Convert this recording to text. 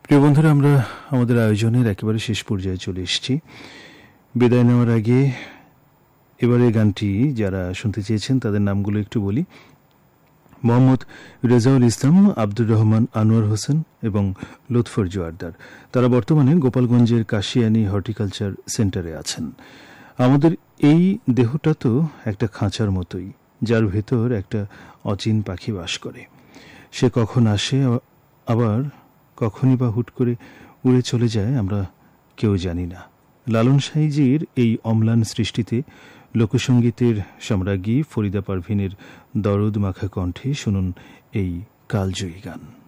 প্রিয় বন্ধুরা, আমরা আমাদের আয়োজনের একেবারে শেষ পর্যায়ে চলে এসেছি। বিদায় নেওয়ার আগে এবারে গানটি যারা শুনতে চেয়েছেন তাদের নামগুলো একটু বলি। মোহাম্মদ রেজাউল ইসলাম, আব্দুর রহমান আনোয়ার হোসেন এবং লুৎফর জোয়ারদার। তারা বর্তমানে গোপালগঞ্জের কাশিয়ানী হর্টিকালচার সেন্টারে আছেন। আমাদের এই দেহটা তো একটা খাঁচার মতোই, যার ভেতর একটা অচিন পাখি বাস করে। সে কখন আসে, আবার কখনই বা হুট করে উড়ে চলে যায়, আমরা কেউ জানি না। লালন সাঁইজির এই অম্লান সৃষ্টিতে লোকসঙ্গীতের সম্রাজ্ঞী ফরিদা পারভিনের দরদ মাখা কণ্ঠে শুনুন এই কালজয়ী গান।